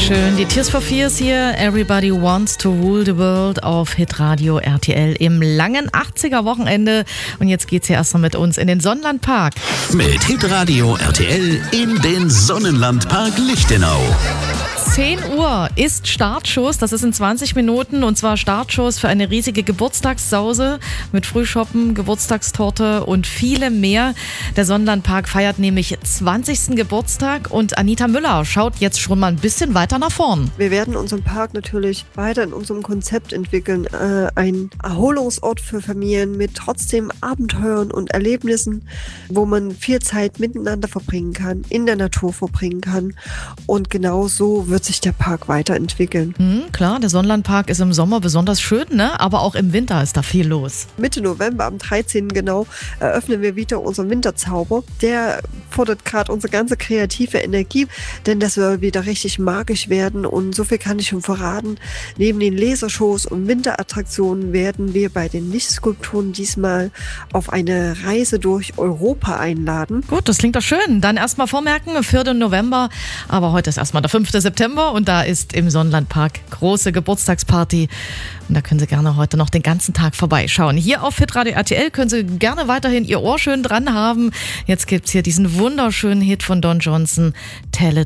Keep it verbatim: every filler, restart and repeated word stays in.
Schön, die Tears for Fears hier. Everybody wants to rule the world auf Hitradio R T L im langen achtziger-Wochenende. Und jetzt geht's hier erstmal mit uns in den Sonnenlandpark. Mit Hitradio R T L in den Sonnenlandpark Lichtenau. zehn Uhr ist Startschuss, das ist in zwanzig Minuten, und zwar Startschuss für eine riesige Geburtstagssause mit Frühschoppen, Geburtstagstorte und vielem mehr. Der Sonnenlandpark feiert nämlich zwanzigsten Geburtstag und Anita Müller schaut jetzt schon mal ein bisschen weiter nach vorn. Wir werden unseren Park natürlich weiter in unserem Konzept entwickeln. Äh, ein Erholungsort für Familien mit trotzdem Abenteuern und Erlebnissen, wo man viel Zeit miteinander verbringen kann, in der Natur verbringen kann. Und genau so wird sich der Park weiterentwickeln. Hm, klar, der Sonnenlandpark ist im Sommer besonders schön, ne? Aber auch im Winter ist da viel los. Mitte November, am dreizehnten genau, eröffnen wir wieder unseren Winterzauber. Der fordert gerade unsere ganze kreative Energie, denn das soll wieder richtig magisch werden. Und so viel kann ich schon verraten. Neben den Lasershows und Winterattraktionen werden wir bei den Lichtskulpturen diesmal auf eine Reise durch Europa einladen. Gut, das klingt doch schön. Dann erstmal vormerken, vierten November. Aber heute ist erstmal der fünften September und da ist im Sonnenlandpark große Geburtstagsparty. Und da können Sie gerne heute noch den ganzen Tag vorbeischauen. Hier auf Hitradio R T L können Sie gerne weiterhin Ihr Ohr schön dran haben. Jetzt gibt's hier diesen wunderschönen Hit von Don Johnson, Tell It